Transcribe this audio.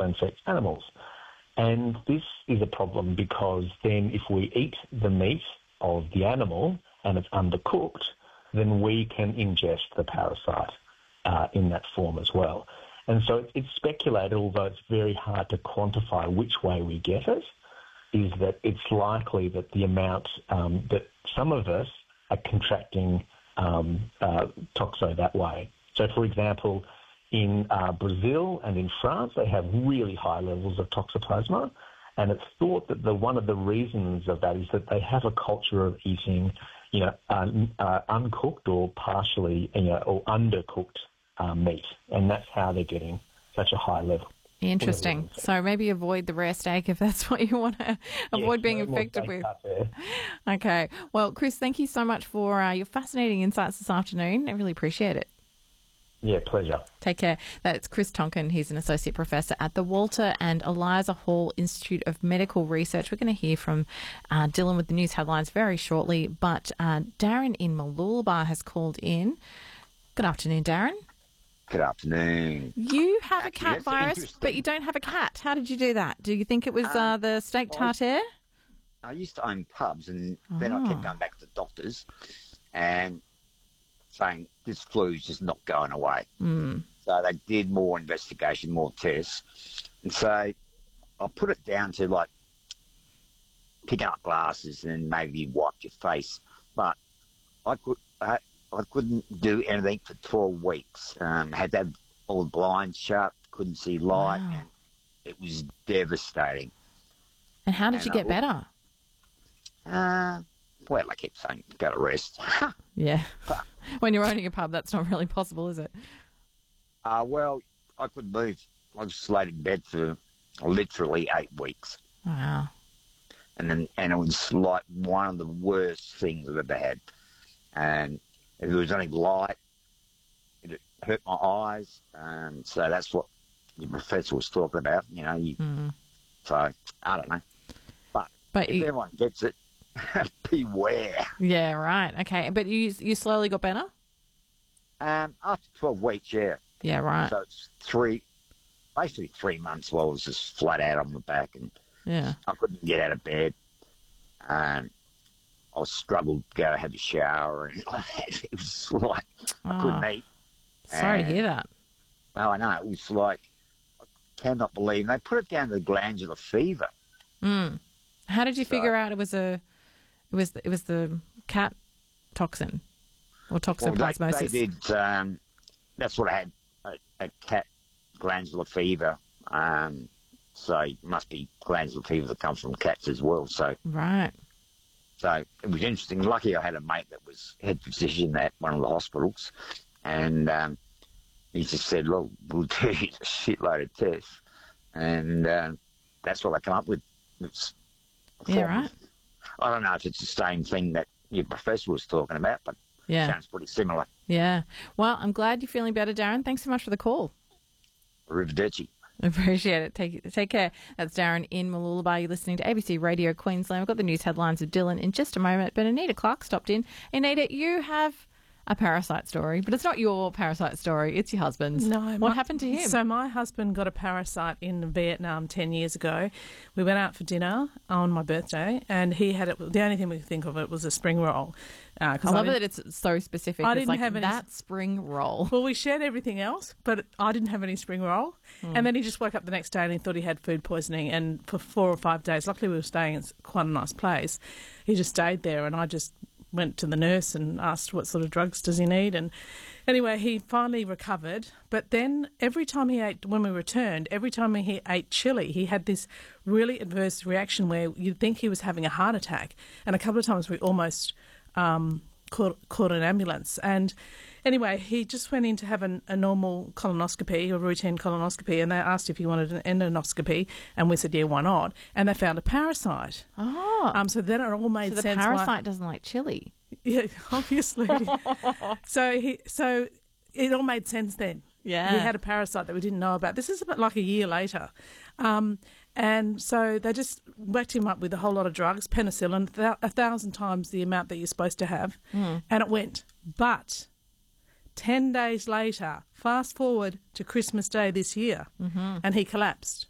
insect animals. And this is a problem because then if we eat the meat of the animal and it's undercooked, then we can ingest the parasite in that form as well. And so it's speculated, although it's very hard to quantify which way we get it, is that it's likely that the amount that some of us are contracting toxo that way. So, for example, in Brazil and in France, they have really high levels of toxoplasma, and it's thought that one of the reasons of that is that they have a culture of eating, uncooked or partially, or undercooked meat, and that's how they're getting such a high level. Interesting. So maybe avoid the rare steak if that's what you want to avoid being infected with. Okay. Well, Chris, thank you so much for your fascinating insights this afternoon. I really appreciate it. Yeah, pleasure. Take care. That's Chris Tonkin. He's an associate professor at the Walter and Eliza Hall Institute of Medical Research. We're going to hear from Dylan with the news headlines very shortly, but Darren in Mooloolaba has called in. Good afternoon, Darren. Good afternoon. You have a cat virus, but you don't have a cat. How did you do that? Do you think it was the steak tartare? I used to own pubs, and then I kept going back to the doctors and saying this flu's just not going away. So they did more investigation, more tests. And so I put it down to like picking up glasses and maybe wipe your face. But I couldn't do anything for 12 weeks. Had to have all the blinds shut, couldn't see light, and it was devastating. And how did you get better? Well, I kept saying, go to rest. Yeah. When you're owning a pub, that's not really possible, is it? Well, I couldn't move. I was laid in bed for literally 8 weeks. Wow. And it was like one of the worst things I've ever had. And if there was any light, it hurt my eyes. So that's what the professor was talking about, So, I don't know. But if everyone gets it, beware. Yeah, right. Okay. But you slowly got better? After 12 weeks, yeah. Yeah, right. So it's basically 3 months while I was just flat out on my back, and I couldn't get out of bed. I struggled to go have a shower, and it was like I couldn't eat. Sorry to hear that. Well, I know. It was like, I cannot believe. They put it down to glandular fever. How did you figure out it was the cat toxin or toxoplasmosis? Well, they did. That's what I had, a cat glandular fever. So it must be glandular fever that comes from cats as well. So right. So it was interesting. Lucky I had a mate that was head physician at one of the hospitals, and he just said, "Look, we'll do a shitload of tests," and that's what they come up with. It's right. I don't know if it's the same thing that your professor was talking about, but it sounds pretty similar. Yeah. Well, I'm glad you're feeling better, Darren. Thanks so much for the call. Arrivederci. Appreciate it. Take care. That's Darren in Mooloolaba. You're listening to ABC Radio Queensland. We've got the news headlines with Dylan in just a moment, but Anita Clark stopped in. Anita, you have a parasite story, but it's not your parasite story. It's your husband's. No. What happened to him? So my husband got a parasite in Vietnam 10 years ago. We went out for dinner on my birthday, and he had it. The only thing we could think of it was a spring roll. I love that it's so specific. I it's didn't like have any, that spring roll. Well, we shared everything else, but I didn't have any spring roll. And then he just woke up the next day and he thought he had food poisoning. And for 4 or 5 days, luckily we were staying in quite a nice place, he just stayed there, and I just went to the nurse and asked what sort of drugs does he need. And anyway, he finally recovered. But then every time he ate, when we returned, every time he ate chili, he had this really adverse reaction where you'd think he was having a heart attack. And a couple of times we almost called an ambulance. And anyway, he just went in to have a normal colonoscopy, a routine colonoscopy, and they asked if he wanted an endoscopy, and we said, yeah, why not? And they found a parasite. So then it all made sense. So the parasite doesn't like chili. Yeah, obviously. So it all made sense then. Yeah. He had a parasite that we didn't know about. This is about like a year later. And so they just whacked him up with a whole lot of drugs, penicillin, 1,000 times the amount that you're supposed to have, and it went. But 10 days later, fast forward to Christmas Day this year, and he collapsed.